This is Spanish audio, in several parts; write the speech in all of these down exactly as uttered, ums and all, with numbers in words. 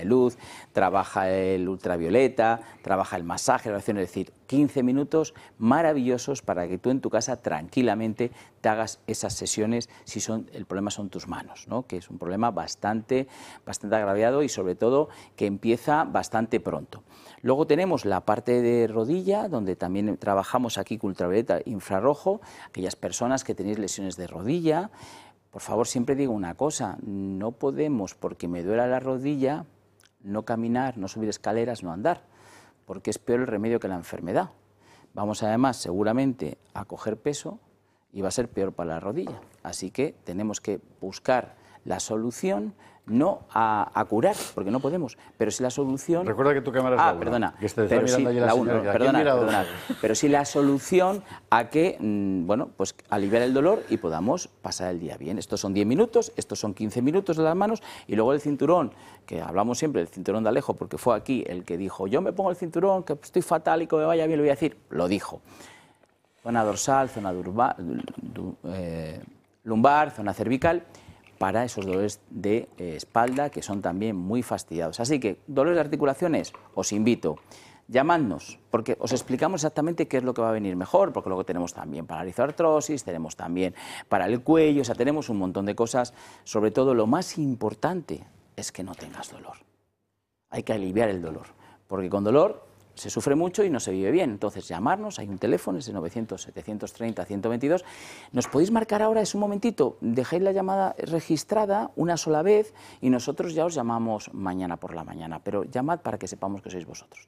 de luz, trabaja el ultravioleta, trabaja el masaje, la oración, es decir, quince minutos maravillosos para que tú en tu casa tranquilamente te hagas esas sesiones si son, el problema son tus manos, ¿no? Que es un problema bastante, bastante agraviado y sobre todo que empieza bastante pronto. Luego tenemos la parte de rodilla, donde también trabajamos aquí con ultravioleta infrarrojo, aquellas personas que tenéis lesiones de rodilla. Por favor, siempre digo una cosa, no podemos, porque me duela la rodilla, no caminar, no subir escaleras, no andar, porque es peor el remedio que la enfermedad. Vamos además seguramente a coger peso y va a ser peor para la rodilla. Así que tenemos que buscar la solución, no a, a curar, porque no podemos, pero si la solución... Recuerda que tu cámara es ah, la uno, perdona, que está pero mirando sí, allí la la señora, uno, que aquí perdona, mira dos. perdona, pero sí la solución a que, mmm, bueno, pues aliviar el dolor y podamos pasar el día bien. Estos son diez minutos, estos son quince minutos de las manos y luego el cinturón, que hablamos siempre del cinturón de Alejo, porque fue aquí el que dijo, yo me pongo el cinturón, que estoy fatal y que me vaya bien, lo voy a decir, lo dijo. Zona dorsal, zona durba, du, eh, lumbar, zona cervical, para esos dolores de eh, espalda que son también muy fastidiados. Así que, dolores de articulaciones, os invito, llamadnos, porque os explicamos exactamente qué es lo que va a venir mejor, porque luego tenemos también para la artrosis, tenemos también para el cuello, o sea, tenemos un montón de cosas. Sobre todo, lo más importante es que no tengas dolor. Hay que aliviar el dolor, porque con dolor se sufre mucho y no se vive bien. Entonces, llamarnos, hay un teléfono, es el novecientos, setecientos treinta, ciento veintidós. Nos podéis marcar ahora, es un momentito, dejéis la llamada registrada una sola vez y nosotros ya os llamamos mañana por la mañana, pero llamad para que sepamos que sois vosotros.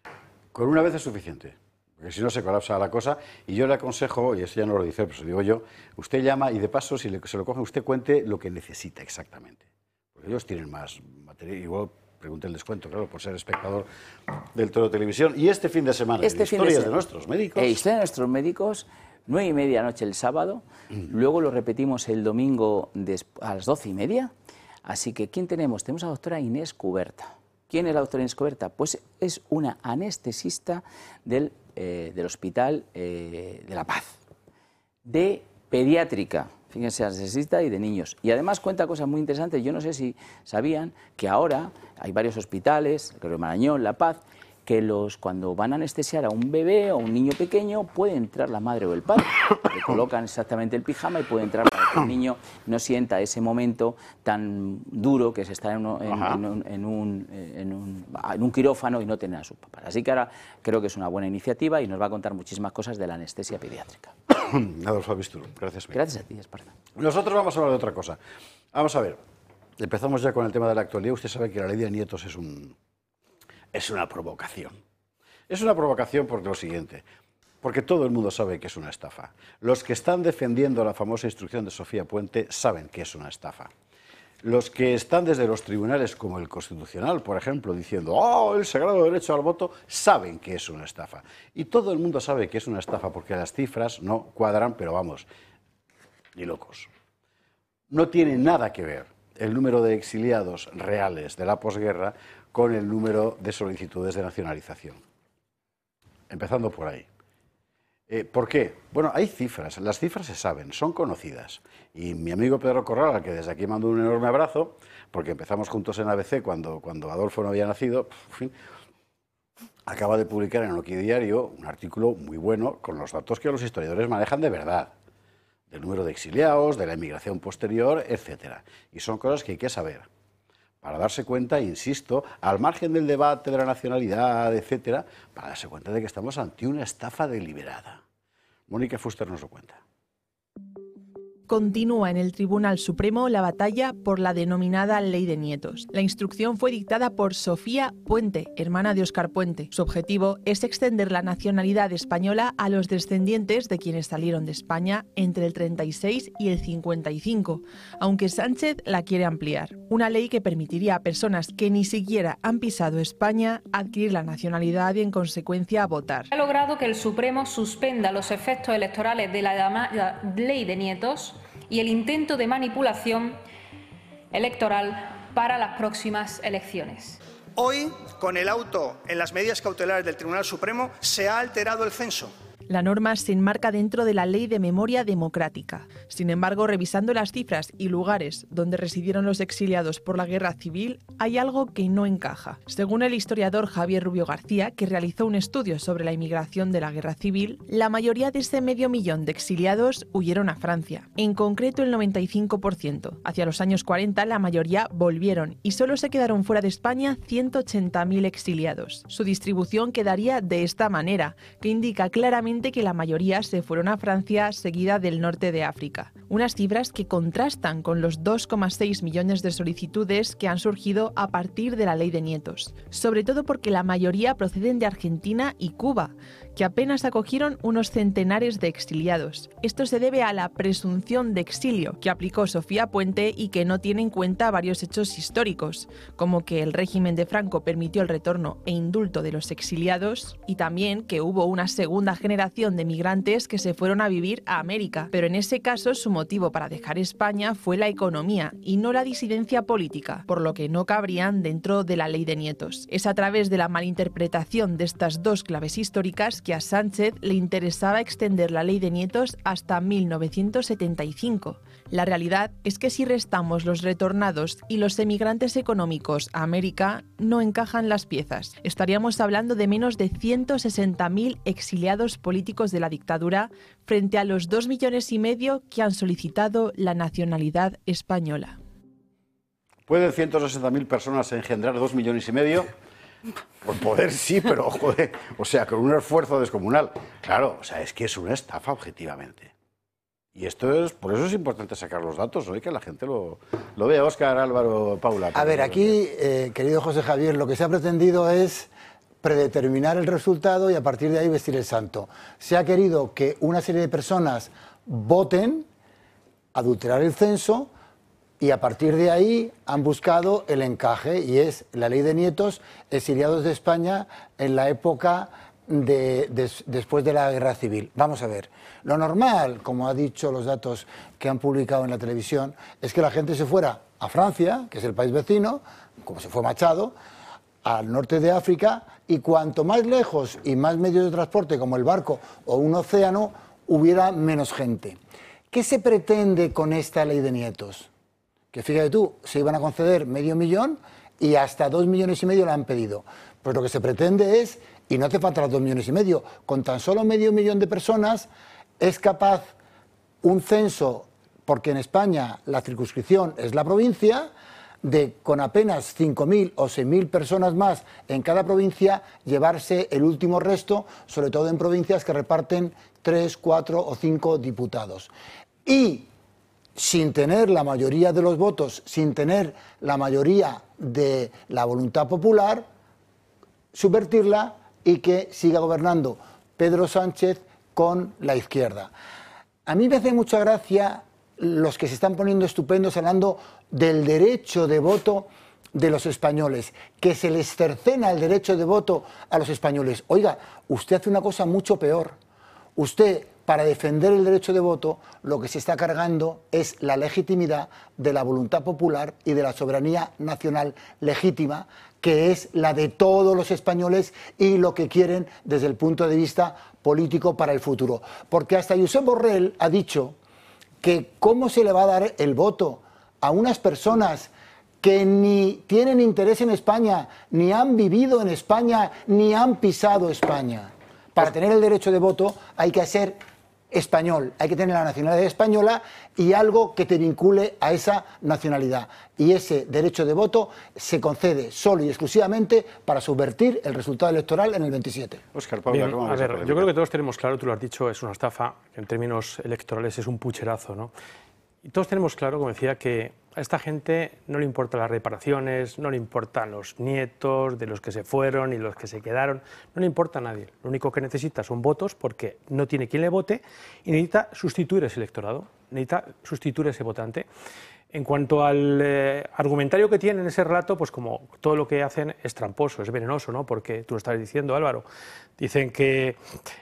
Con una vez es suficiente, porque si no se colapsa la cosa, y yo le aconsejo, y eso ya no lo dice, pero se lo digo yo, usted llama y de paso, si le, se lo coge, usted cuente lo que necesita exactamente, porque ellos tienen más material, igual pregunte el descuento, claro, por ser espectador del Toro Televisión. Y este fin de semana, este historias fin de, de, de nuestros médicos. Eh, historia de nuestros médicos, nueve y media noche el sábado, mm. luego lo repetimos el domingo a las doce y media. Así que, ¿quién tenemos? Tenemos a la doctora Inés Cuberta. ¿Quién es la doctora Inés Cuberta? Pues es una anestesista del, eh, del Hospital eh, de La Paz, de pediátrica. Fíjense, anestesista y de niños. Y además cuenta cosas muy interesantes. Yo no sé si sabían que ahora hay varios hospitales, creo que Marañón, La Paz, que los, cuando van a anestesiar a un bebé o un niño pequeño, puede entrar la madre o el padre. Le colocan exactamente el pijama y puede entrar para que el niño no sienta ese momento tan duro que es estar en, uno, en, en, un, en, un, en, un, en un quirófano y no tener a sus papás. Así que ahora creo que es una buena iniciativa y nos va a contar muchísimas cosas de la anestesia pediátrica. Adolfo Bisturo, gracias. Gracias a ti, Esparta. Nosotros vamos a hablar de otra cosa. Vamos a ver, empezamos ya con el tema de la actualidad. Usted sabe que la ley de nietos es, un, es una provocación. Es una provocación por lo siguiente, porque todo el mundo sabe que es una estafa. Los que están defendiendo la famosa instrucción de Sofía Puente saben que es una estafa. Los que están desde los tribunales, como el Constitucional, por ejemplo, diciendo ¡oh, el sagrado derecho al voto!, saben que es una estafa. Y todo el mundo sabe que es una estafa porque las cifras no cuadran, pero vamos, ni locos. No tiene nada que ver el número de exiliados reales de la posguerra con el número de solicitudes de nacionalización. Empezando por ahí. Eh, ¿Por qué? Bueno, hay cifras, las cifras se saben, son conocidas. Y mi amigo Pedro Corral, al que desde aquí mando un enorme abrazo, porque empezamos juntos en A B C cuando, cuando Adolfo no había nacido, en fin, acaba de publicar en Oki Diario un artículo muy bueno con los datos que los historiadores manejan de verdad, del número de exiliados, de la emigración posterior, etcétera. Y son cosas que hay que saber, para darse cuenta, insisto, al margen del debate de la nacionalidad, etcétera, para darse cuenta de que estamos ante una estafa deliberada. Mónica Fuster nos lo cuenta. Continúa en el Tribunal Supremo la batalla por la denominada Ley de Nietos. La instrucción fue dictada por Sofía Puente, hermana de Óscar Puente. Su objetivo es extender la nacionalidad española a los descendientes de quienes salieron de España entre el treinta y seis y el cincuenta y cinco, aunque Sánchez la quiere ampliar. Una ley que permitiría a personas que ni siquiera han pisado España adquirir la nacionalidad y en consecuencia votar. Ha logrado que el Supremo suspenda los efectos electorales de la llamada Ley de Nietos y el intento de manipulación electoral para las próximas elecciones. Hoy, con el auto en las medidas cautelares del Tribunal Supremo, se ha alterado el censo. La norma se enmarca dentro de la Ley de Memoria Democrática. Sin embargo, revisando las cifras y lugares donde residieron los exiliados por la guerra civil, hay algo que no encaja. Según el historiador Javier Rubio García, que realizó un estudio sobre la inmigración de la guerra civil, la mayoría de ese medio millón de exiliados huyeron a Francia, en concreto el noventa y cinco por ciento. Hacia los años cuarenta, la mayoría volvieron y solo se quedaron fuera de España ciento ochenta mil exiliados. Su distribución quedaría de esta manera, que indica claramente que la mayoría se fueron a Francia, seguida del norte de África. Unas cifras que contrastan con los dos coma seis millones de solicitudes que han surgido a partir de la Ley de Nietos, sobre todo porque la mayoría proceden de Argentina y Cuba, que apenas acogieron unos centenares de exiliados. Esto se debe a la presunción de exilio que aplicó Sofía Puente y que no tiene en cuenta varios hechos históricos, como que el régimen de Franco permitió el retorno e indulto de los exiliados y también que hubo una segunda generación de migrantes que se fueron a vivir a América, pero en ese caso su motivo para dejar España fue la economía y no la disidencia política, por lo que no cabrían dentro de la Ley de Nietos. Es a través de la malinterpretación de estas dos claves históricas que a Sánchez le interesaba extender la Ley de Nietos hasta mil novecientos setenta y cinco. La realidad es que si restamos los retornados y los emigrantes económicos a América, no encajan las piezas. Estaríamos hablando de menos de ciento sesenta mil exiliados políticos de la dictadura frente a los dos millones y medio que han solicitado la nacionalidad española. ¿Pueden ciento sesenta mil personas engendrar dos millones y medio? Por poder sí, pero joder, o sea, con un esfuerzo descomunal. Claro, o sea, es que es una estafa objetivamente. Y esto es, por eso es importante sacar los datos, ¿no? Y que la gente lo, lo vea. Óscar, Álvaro, Paula. A ver, aquí, eh, querido José Javier, lo que se ha pretendido es predeterminar el resultado y a partir de ahí vestir el santo. Se ha querido que una serie de personas voten, adulterar el censo, y a partir de ahí han buscado el encaje, y es la Ley de Nietos, exiliados de España en la época de, de, después de la Guerra Civil. Vamos a ver, lo normal, como ha dicho los datos que han publicado en la televisión, es que la gente se fuera a Francia, que es el país vecino, como se fue Machado, al norte de África, y cuanto más lejos y más medios de transporte, como el barco o un océano, hubiera menos gente. ¿Qué se pretende con esta Ley de Nietos? Que fíjate tú, se iban a conceder medio millón y hasta dos millones y medio la han pedido. Pues lo que se pretende es, y no hace falta los dos millones y medio, con tan solo medio millón de personas es capaz un censo, porque en España la circunscripción es la provincia, de con apenas cinco mil o seis mil personas más en cada provincia llevarse el último resto, sobre todo en provincias que reparten tres, cuatro o cinco diputados. Y sin tener la mayoría de los votos, sin tener la mayoría de la voluntad popular, subvertirla y que siga gobernando Pedro Sánchez con la izquierda. A mí me hace mucha gracia los que se están poniendo estupendos hablando del derecho de voto de los españoles, que se les cercena el derecho de voto a los españoles. Oiga, usted hace una cosa mucho peor. Usted, para defender el derecho de voto, lo que se está cargando es la legitimidad de la voluntad popular y de la soberanía nacional legítima, que es la de todos los españoles y lo que quieren desde el punto de vista político para el futuro. Porque hasta Josep Borrell ha dicho que cómo se le va a dar el voto a unas personas que ni tienen interés en España, ni han vivido en España, ni han pisado España. Para tener el derecho de voto hay que ser español, hay que tener la nacionalidad española y algo que te vincule a esa nacionalidad. Y ese derecho de voto se concede solo y exclusivamente para subvertir el resultado electoral en el veintisiete. Óscar, Paula, Bien, a ver, yo creo que todos tenemos claro, tú lo has dicho, es una estafa, que en términos electorales es un pucherazo, ¿no? Y todos tenemos claro, como decía, que a esta gente no le importan las reparaciones, no le importan los nietos de los que se fueron y los que se quedaron, no le importa a nadie. Lo único que necesita son votos porque no tiene quien le vote y necesita sustituir ese electorado, necesita sustituir ese votante. En cuanto al eh, argumentario que tienen ese relato, pues como todo lo que hacen es tramposo, es venenoso, ¿no? Porque tú lo estás diciendo, Álvaro, dicen que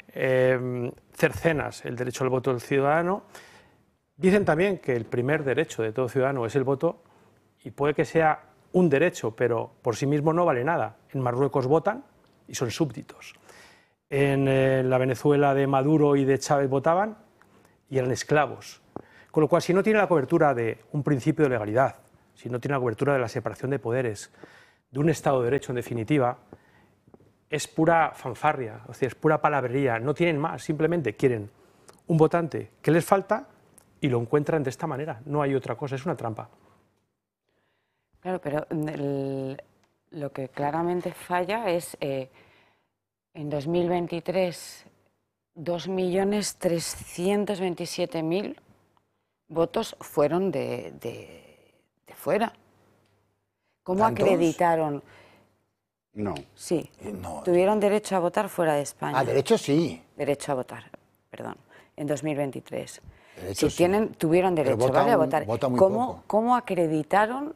eh, cercenas el derecho al voto del ciudadano. Dicen también que el primer derecho de todo ciudadano es el voto y puede que sea un derecho, pero por sí mismo no vale nada. En Marruecos votan y son súbditos. en eh, la Venezuela de Maduro y de Chávez votaban y eran esclavos. Con lo cual, si no tiene la cobertura de un principio de legalidad, si no tiene la cobertura de la separación de poderes, de un Estado de Derecho en definitiva, es pura fanfarria, o sea, es pura palabrería, no tienen más, simplemente quieren un votante que les falta y lo encuentran de esta manera, no hay otra cosa, es una trampa. Claro, pero el, lo que claramente falla es eh, en dos mil veintitrés dos millones trescientos veintisiete mil votos fueron de, de, de fuera. ¿Cómo ¿Tantos? acreditaron? No. Sí, No. tuvieron derecho a votar fuera de España. Ah, derecho sí. Derecho a votar, perdón, en dos mil veintitrés. Derecho Si sí. tienen, tuvieron Pero derecho, vota ¿vale? a un- votar. vota muy ¿Cómo, poco. ¿Cómo acreditaron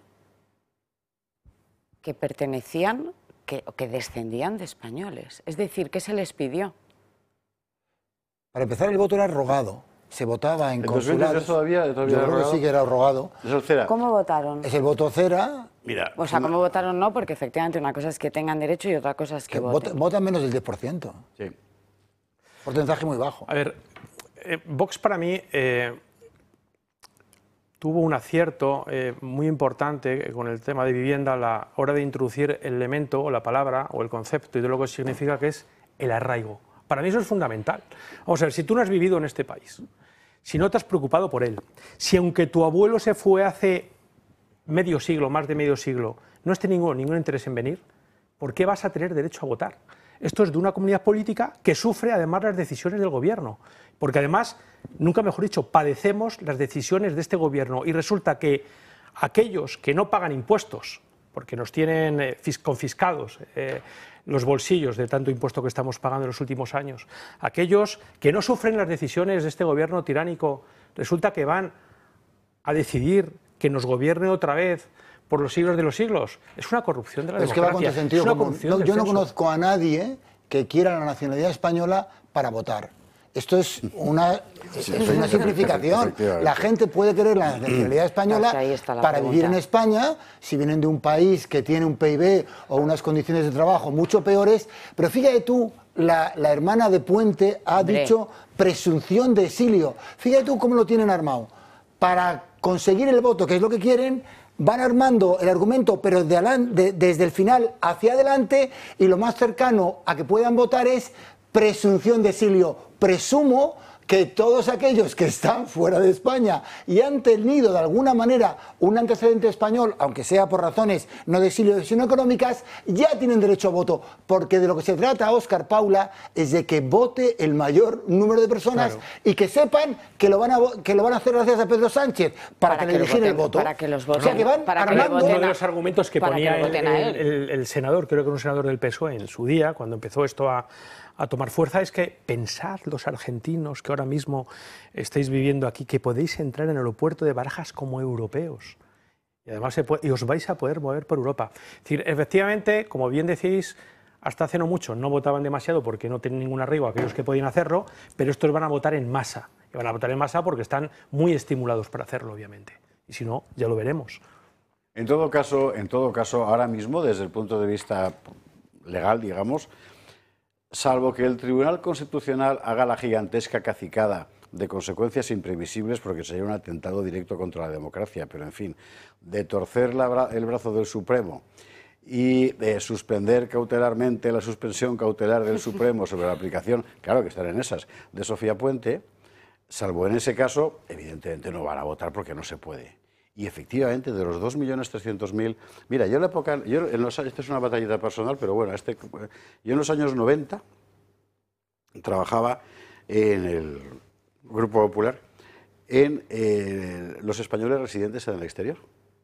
que pertenecían, que, que descendían de españoles? Es decir, ¿qué se les pidió? Para empezar, el voto era rogado. Se votaba en ¿En dos mil veintitrés consulados. todavía- todavía Yo era creo que rogado? sí que era rogado. Eso es cera. ¿Cómo votaron? Es el voto cera. Mira, O sea, ¿cómo votaron? No, porque efectivamente una cosa es que tengan derecho y otra cosa es que Que vota, voten. vota menos del diez por ciento. sí. Porcentaje muy bajo. A ver, eh, Vox para mí eh, tuvo un acierto eh, muy importante con el tema de vivienda a la hora de introducir el elemento o la palabra o el concepto y de lo que significa, que es el arraigo. Para mí eso es fundamental. Vamos a ver, si tú no has vivido en este país, si no te has preocupado por él, si aunque tu abuelo se fue hace medio siglo, más de medio siglo, no has tenido ningún interés en venir, ¿por qué vas a tener derecho a votar? Esto es de una comunidad política que sufre además las decisiones del gobierno, porque además, nunca mejor dicho, padecemos las decisiones de este gobierno y resulta que aquellos que no pagan impuestos, porque nos tienen eh, fis- confiscados eh, los bolsillos de tanto impuesto que estamos pagando en los últimos años, aquellos que no sufren las decisiones de este gobierno tiránico, resulta que van a decidir que nos gobierne otra vez por los siglos de los siglos. Es una corrupción de la Pero es que va democracia. contra sentido Es una común. corrupción No, del yo no censo. conozco a nadie que quiera la nacionalidad española para votar. Esto es una, es una simplificación. efectivamente. La gente puede querer la nacionalidad española Pues ahí está la para pregunta. vivir en España, si vienen de un país que tiene un P I B o unas condiciones de trabajo mucho peores. Pero fíjate tú, la, la hermana de Puente ha Hombre. dicho presunción de exilio. Fíjate tú cómo lo tienen armado. Para conseguir el voto, que es lo que quieren, van armando el argumento, pero de alan- de- desde el final hacia adelante, y lo más cercano a que puedan votar es presunción de exilio. Presumo que todos aquellos que están fuera de España y han tenido de alguna manera un antecedente español, aunque sea por razones no de exilio, sino económicas, ya tienen derecho a voto, porque de lo que se trata, Óscar, Paula, es de que vote el mayor número de personas, Claro. y que sepan que lo van a vo- que lo van a hacer gracias a Pedro Sánchez para, Para que que le lo elegir el voten- voto. para que los O sea, voten- que van para que le armando. voten Uno a- de los argumentos que para que ponía lo el, voten a él. el- el senador, creo que era un senador del P S O E en su día, cuando empezó esto a, a tomar fuerza, es que pensad los argentinos que ahora mismo estáis viviendo aquí, que podéis entrar en el aeropuerto de Barajas como europeos. Y además se puede- y os vais a poder mover por Europa. Es decir, efectivamente, como bien decís, hasta hace no mucho no votaban demasiado porque no tienen ningún arraigo aquellos que podían hacerlo, pero estos van a votar en masa. Y van a votar en masa porque están muy estimulados para hacerlo, obviamente. Y si no, ya lo veremos. En todo caso, en todo caso, ahora mismo, desde el punto de vista legal, digamos, salvo que el Tribunal Constitucional haga la gigantesca cacicada de consecuencias imprevisibles, porque sería un atentado directo contra la democracia, pero en fin, de torcer la bra- el brazo del Supremo y de suspender cautelarmente la suspensión cautelar del Supremo sobre la aplicación, claro que están en esas, de Sofía Puente, salvo en ese caso, evidentemente no van a votar porque no se puede. Y efectivamente, de los dos millones trescientos mil... Mira, yo en la época... Yo en los, esta es una batallita personal, pero bueno, este, yo en los años noventa trabajaba en el Grupo Popular en eh, los españoles residentes en el exterior.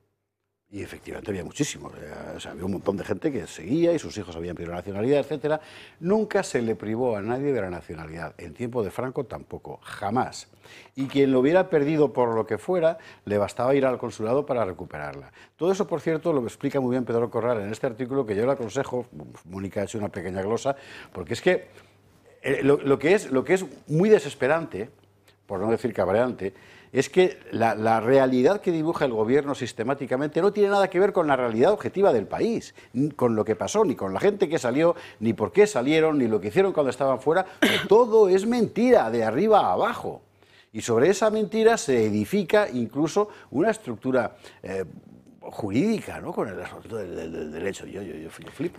Y efectivamente había muchísimos. O sea, había un montón de gente que seguía y sus hijos habían pedido la nacionalidad, etcétera. Nunca se le privó a nadie de la nacionalidad. En tiempo de Franco tampoco, jamás. Y quien lo hubiera perdido por lo que fuera, le bastaba ir al consulado para recuperarla. Todo eso, por cierto, lo explica muy bien Pedro Corral en este artículo, que yo le aconsejo. Mónica ha hecho una pequeña glosa, porque es que eh, lo, lo que es, lo que es muy desesperante por no decir cabreante, es que la, la realidad que dibuja el gobierno sistemáticamente no tiene nada que ver con la realidad objetiva del país, ni con lo que pasó, ni con la gente que salió, ni por qué salieron, ni lo que hicieron cuando estaban fuera. Todo es mentira, de arriba a abajo. Y sobre esa mentira se edifica incluso una estructura eh, jurídica, ¿no? Con el asunto del, del, del derecho. Yo, yo, yo flipo.